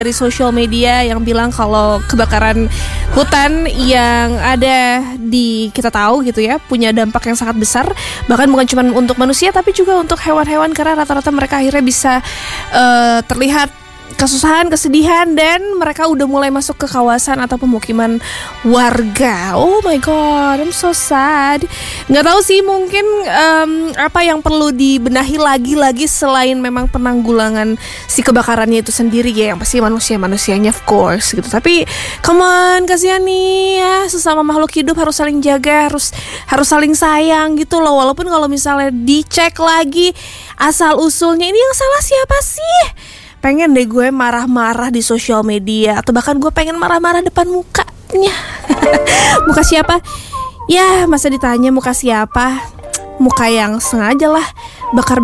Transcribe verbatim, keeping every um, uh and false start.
dari sosial media yang bilang kalau kebakaran hutan yang ada di kita tahu gitu ya punya dampak yang sangat besar, bahkan bukan cuma untuk manusia tapi juga untuk hewan-hewan, karena rata-rata mereka akhirnya bisa uh, terlihat kesusahan, kesedihan, dan mereka udah mulai masuk ke kawasan atau pemukiman warga. Oh my god, I'm so sad. Nggak tahu sih, mungkin um, apa yang perlu dibenahi lagi-lagi selain memang penanggulangan si kebakarannya itu sendiri ya, yang pasti manusia-manusianya of course gitu. Tapi come on, kasihan nih ya, sesama makhluk hidup harus saling jaga, harus harus saling sayang gitu loh. Walaupun kalau misalnya dicek lagi asal usulnya, ini yang salah siapa sih? Pengen deh gue marah-marah di sosial media, atau bahkan gue pengen marah-marah depan mukanya. Muka siapa? Ya masa ditanya muka siapa? Muka yang sengaja lah bakar